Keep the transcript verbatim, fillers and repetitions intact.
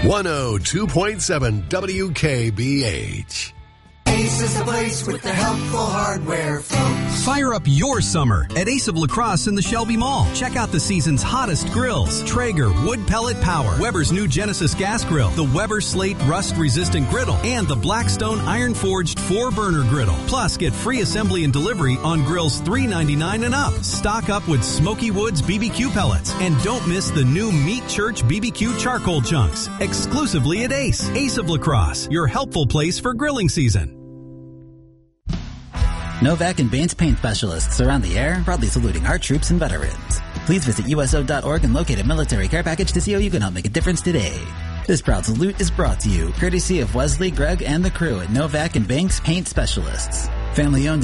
one oh two point seven W K B H. Ace is the place with the helpful hardware, folks. Fire up your summer at Ace of La Crosse in the Shelby Mall. Check out the season's hottest grills. Traeger Wood Pellet Power, Weber's new Genesis Gas Grill, the Weber Slate Rust-Resistant Griddle, and the Blackstone Iron-Forged four-burner Griddle. Plus, get free assembly and delivery on grills three ninety-nine and up. Stock up with Smoky Woods B B Q pellets. And don't miss the new Meat Church B B Q charcoal chunks. Exclusively at Ace. Ace of La Crosse, your helpful place for grilling season. Novak and Baines Paint Specialists are on the air, proudly saluting our troops and veterans. Please visit U S O dot org and locate a military care package to see how you can help make a difference today. This proud salute is brought to you, courtesy of Wesley, Greg, and the crew at Novak and Banks Paint Specialists. Family owned